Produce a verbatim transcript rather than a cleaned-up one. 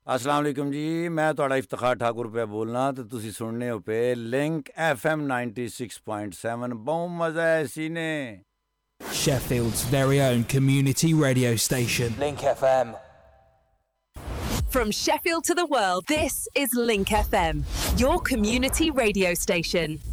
अस्सलाम वालेकुम जी, मैं तुहाडा इफ्तिखार ठाकुर पे बोलना ते तुसी सुनने हो पे link F M ninety-six point seven। बहुत मजा है सीने। Sheffield's very own community radio station. Link F M. From Sheffield to the world, this is Link F M, your community radio station.